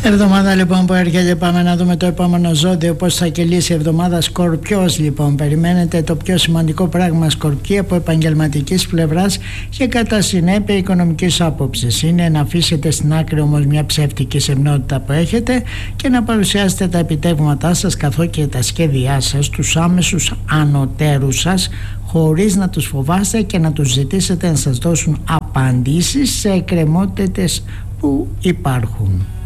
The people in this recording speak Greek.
Εβδομάδα λοιπόν που έρχεται, πάμε να δούμε το επόμενο ζώδιο πώς θα κυλήσει η εβδομάδα. Σκορπιός λοιπόν, περιμένετε το πιο σημαντικό πράγμα Σκορπιοί από επαγγελματικής πλευράς και κατά συνέπεια οικονομικής άποψης. Είναι να αφήσετε στην άκρη όμως μια ψεύτικη σεμνότητα που έχετε και να παρουσιάσετε τα επιτεύγματά σας καθώς και τα σχέδιά σας τους άμεσους ανωτέρους σας, χωρίς να τους φοβάστε και να τους ζητήσετε να σας δώσουν απαντήσεις σε εκκρεμότητες που υπάρχουν.